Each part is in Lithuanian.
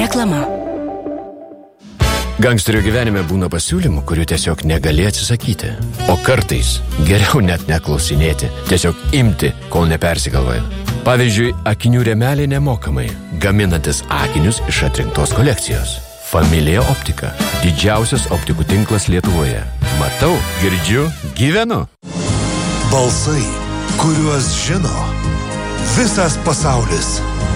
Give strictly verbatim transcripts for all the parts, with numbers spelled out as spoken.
Reklama. Gangsterio gyvenime būna pasiūlymų, kurių tiesiog negali atsisakyti. O kartais geriau net neklausinėti, tiesiog imti, kol nepersigalvoja. Pavyzdžiui, akinių rėmeliai nemokamai, gaminantis akinius iš atrinktos kolekcijos. Familija Optika. Didžiausias optikų tinklas Lietuvoje. Matau, girdžiu, gyvenu. Balsai, kuriuos žino visas pasaulis.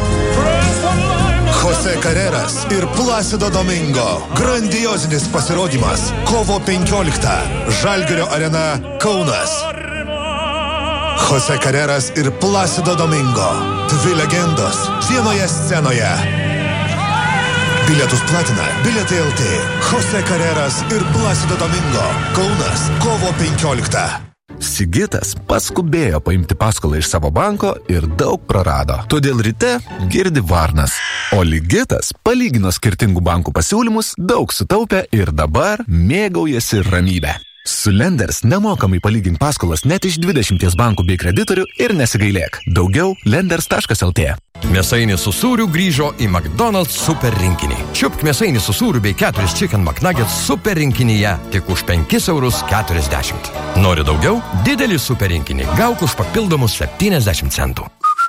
Jose Carreras ir Placido Domingo. Grandiozinis pasirodymas. Kovo penkioliktą. Žalgirio arena, Kaunas. Jose Carreras ir Placido Domingo. Dvi legendos vienoje scenoje. Bilietus platina Bilietai L T. Jose Carreras ir Placido Domingo. Kaunas. Kovo penkioliktą. Sigitas paskubėjo paimti paskolą iš savo banko ir daug prarado. Todėl ryte girdi varnas. O Ligitas palygino skirtingų bankų pasiūlymus, daug sutaupė ir dabar mėgaujasi ramybę. Su Lenders nemokamai palygink paskolas net iš dvidešimties bankų bei kreditorių ir nesigailėk. Daugiau lenders taškas el tė. Mėsainis su sūriu grįžo į McDonald's super rinkinį. Čiupk mėsainį su sūriu bei keturis chicken McNuggets super rinkinyje tik už penkis eurus keturiasdešimt. Nori daugiau? Didelį super rinkinį gauk už papildomus septyniasdešimt centų.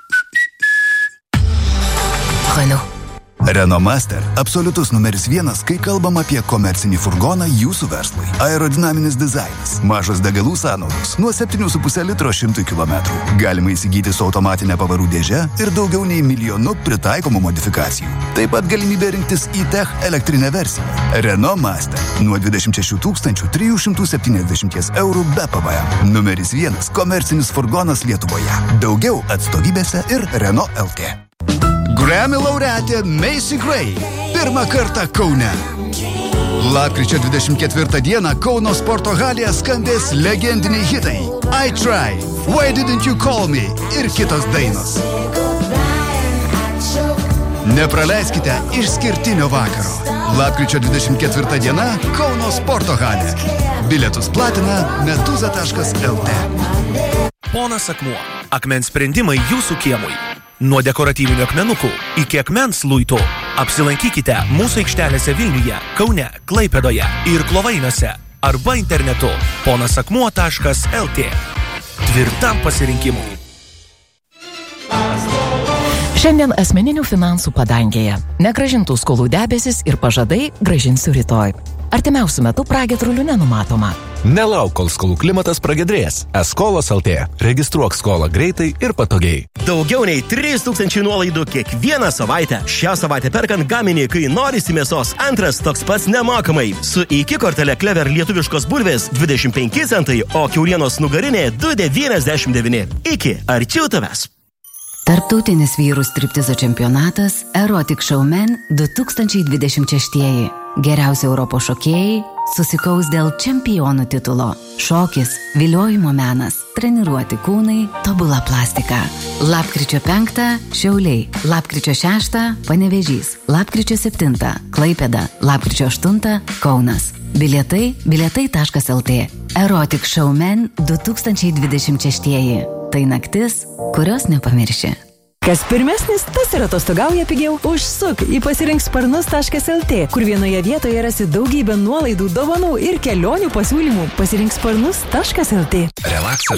Renault. Renault Master – absoliutus numeris vienas, kai kalbam apie komercinį furgoną jūsų verslui. Aerodinaminis dizainas, mažos degalų sąnaudos, nuo septynių su puse litro šimtui kilometrų. Galima įsigyti su automatinė pavarų dėže ir daugiau nei milijonu pritaikomų modifikacijų. Taip pat galimybė rinktis e-Tech elektrinę versiją. Renault Master – nuo dvidešimt šešių tūkstančių trijų šimtų septyniasdešimt eurų be P V M. Numeris vienas komercinis furgonas Lietuvoje. Daugiau atstovybėse ir Renault L T. Grammy laureatė Macy Gray. Pirmą kartą Kaune. Lapkričio dvidešimt ketvirtą dieną Kauno sporto halėje skambės legendiniai hitai I Try, Why Didn't You Call Me ir kitos dainos. Nepraleiskite išskirtinio vakaro. Lapkričio dvidešimt ketvirtą diena Kauno sporto halė. Bilietus platina meduza taškas el tė. Ponas Akmuo. Akmens sprendimai jūsų kiemui. Nuo dekoratyvinių akmenukų iki akmens luitų. Apsilankykite mūsų aikštelėse Vilniuje, Kaune, Klaipėdoje ir Klovainiuose arba internetu ponasakmuo taškas el tė. Tvirtam pasirinkimui. Šiandien asmeninių finansų padangėje. Negrąžintų skolų debesis ir pažadai grąžinsiu rytoj. Artimiausiu metu pragiedrulių nenumatoma. Nelauk, kol skolų klimatas pragiedrės. Eskolos el tė. Registruok skolą greitai ir patogiai. Daugiau nei trys tūkstančiai nuolaidų kiekvieną savaitę. Šią savaitę perkant gaminį, kai norisi mėsos, antras toks pats nemokamai. Su iki kortelė Clever lietuviškos bulvės dvidešimt penki centai, o kiaulienos nugarinė du devyniasdešimt devyni. Iki, arčiau tavęs. Tarptautinis vyrų striptizo čempionatas Erotic Showman du tūkstančiai dvidešimt šeši. Geriausi Europos šokėjai susikaus dėl čempionų titulo. Šokis, viliojimo menas, treniruoti kūnai, tobula plastika. Lapkričio penktą Šiauliai, lapkričio šeštą Panevėžys, lapkričio septintą Klaipėda, lapkričio aštuntą Kaunas. Bilietai bilietai taškas el tė. Erotic Showman du tūkstančiai dvidešimt šeši. Tai naktis, kurios nepamirši. Kas pirmesnis, tas ir atostogauja pigiau. Užsuk į pasirink sparnus taškas el tė, kur vienoje vietoje rasi daugybę nuolaidų, dovanų ir kelionių pasiūlymų. Pasirink sparnus taškas el tė. Relaksas